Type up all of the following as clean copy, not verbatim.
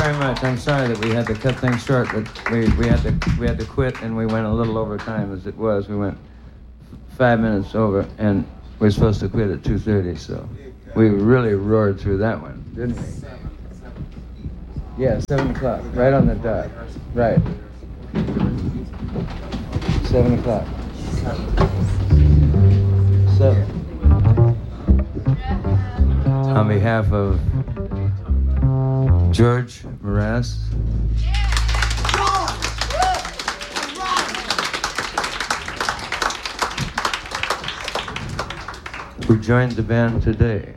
very much. I'm sorry that we had to cut things short, but we had to quit, and we went a little over time as it was. We went 5 minutes over, and we were supposed to quit at 2:30, so we really roared through that one, didn't we? Yeah, 7 o'clock, right on the dot. Right. 7 o'clock. 7. On behalf of George Morass, who joined the band today,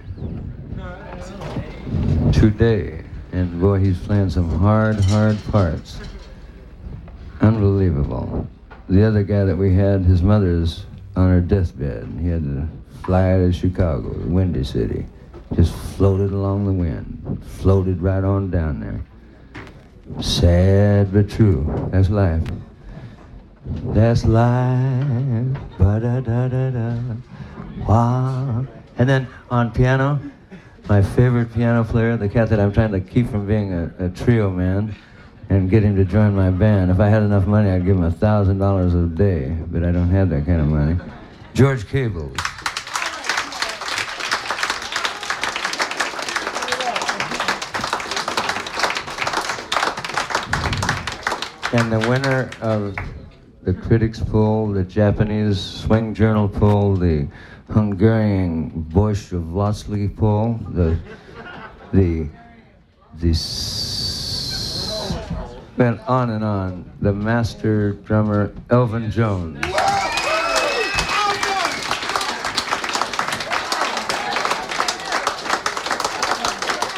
and boy, he's playing some hard parts. Unbelievable. The other guy that we had, his mother's on her deathbed, and he had to fly to Chicago, Windy City. Just floated along the wind, floated right on down there. Sad but true. That's life. That's life. Ba-da-da-da-da. Wow. And then on piano, my favorite piano player, the cat that I'm trying to keep from being a trio man and get him to join my band. If I had enough money, I'd give him $1,000 a day, but I don't have that kind of money. George Cable. And the winner of the Critics Poll, the Japanese Swing Journal Poll, the Hungarian Bosch of Lotzley Poll, went on and on. The master drummer, Elvin Jones.